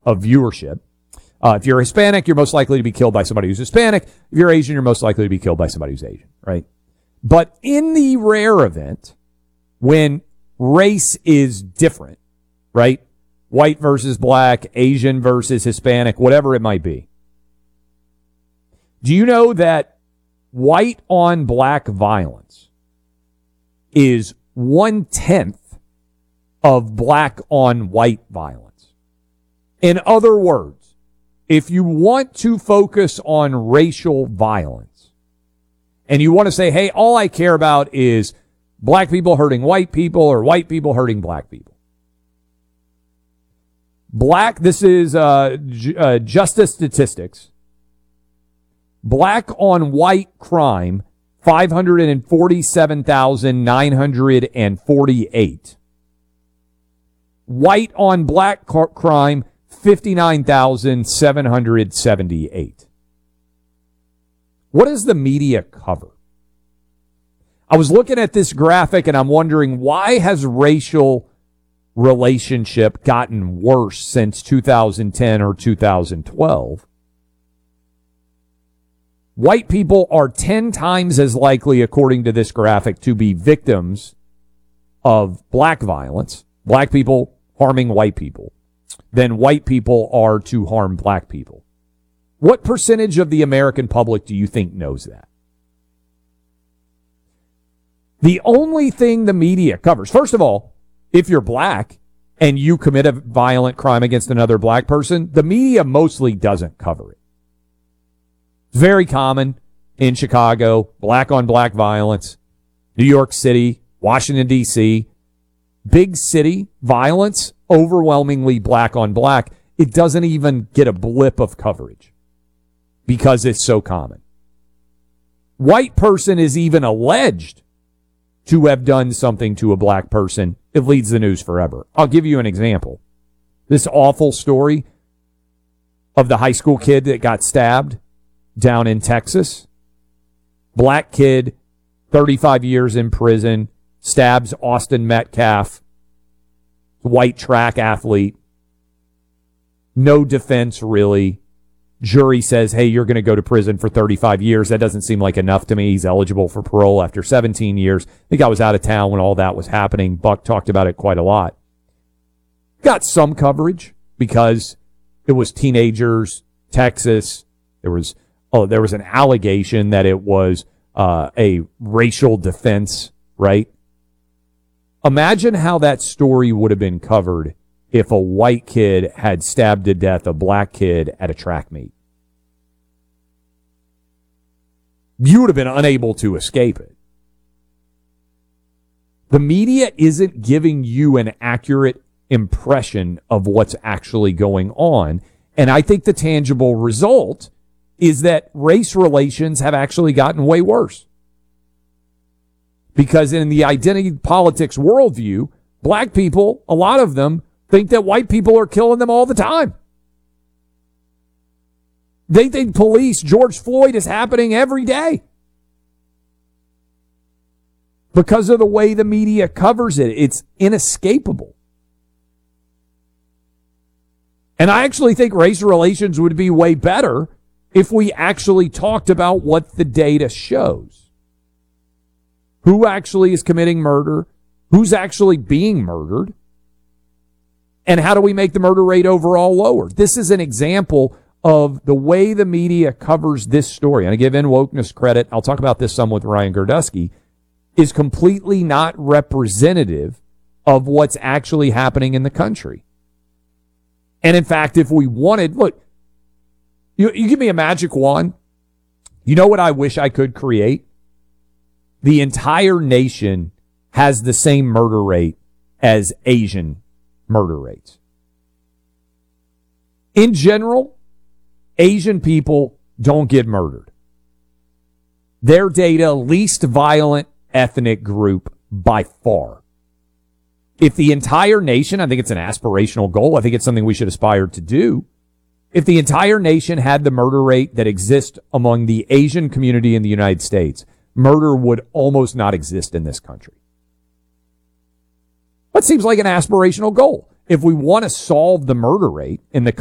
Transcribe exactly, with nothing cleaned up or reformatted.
of viewership. Uh, if you're Hispanic, you're most likely to be killed by somebody who's Hispanic. If you're Asian, you're most likely to be killed by somebody who's Asian, right? But in the rare event when race is different, right? White versus black, Asian versus Hispanic, whatever it might be. Do you know that white on black violence is one-tenth of black on white violence? In other words, if you want to focus on racial violence and you want to say, hey, all I care about is black people hurting white people or white people hurting black people. Black, this is uh, J- uh, Justice Statistics. Black on white crime, five hundred forty-seven thousand nine hundred forty-eight. White on black car- crime, fifty-nine thousand seven hundred seventy-eight. What does the media cover? I was looking at this graphic and I'm wondering, why has racial relationship gotten worse since two thousand ten or two thousand twelve? White people are ten times as likely, according to this graphic, to be victims of black violence, black people harming white people, than white people are to harm black people. What percentage of the American public do you think knows that? The only thing the media covers, first of all, if you're black and you commit a violent crime against another black person, the media mostly doesn't cover it. It's very common in Chicago, black on black violence, New York City, Washington, D C, big city violence, overwhelmingly black on black. It doesn't even get a blip of coverage because it's so common. White person is even alleged to have done something to a black person. It leads the news forever. I'll give you an example. This awful story of the high school kid that got stabbed down in Texas. Black kid, thirty-five years in prison, stabs Austin Metcalf, white track athlete. No defense, really. Jury says, hey, you're going to go to prison for thirty-five years. That doesn't seem like enough to me. He's eligible for parole after seventeen years. I think I was out of town when all that was happening. Buck talked about it quite a lot. Got some coverage because it was teenagers, Texas. There was oh, there was an allegation that it was uh, a racial defense, right? Imagine how that story would have been covered if a white kid had stabbed to death a black kid at a track meet. You would have been unable to escape it. The media isn't giving you an accurate impression of what's actually going on. And I think the tangible result is that race relations have actually gotten way worse. Because in the identity politics worldview, black people, a lot of them, think that white people are killing them all the time. They think police, George Floyd is happening every day. Because of the way the media covers it, it's inescapable. And I actually think race relations would be way better if we actually talked about what the data shows. Who actually is committing murder? Who's actually being murdered? And how do we make the murder rate overall lower? This is an example of the way the media covers this story. And I give In Wokeness credit. I'll talk about this some with Ryan Gerdusky. Is completely not representative of what's actually happening in the country. And in fact, if we wanted, look, you, you give me a magic wand. You know what I wish I could create? The entire nation has the same murder rate as Asian murder rates. In general, Asian people don't get murdered. Their data, least violent ethnic group by far. If the entire nation, I think it's an aspirational goal, I think it's something we should aspire to do. If the entire nation had the murder rate that exists among the Asian community in the United States, murder would almost not exist in this country. That seems like an aspirational goal. If we want to solve the murder rate in the